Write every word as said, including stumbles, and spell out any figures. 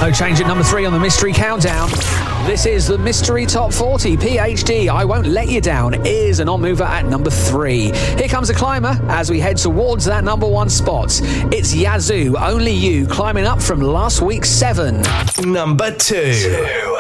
No change at number three on the Mystery Countdown. This is the Mystery Top forty. P H D, I Won't Let You Down, is a non-mover at number three. Here comes a climber as we head towards that number one spot. It's Yazoo, Only You, climbing up from last week's seven. Number two.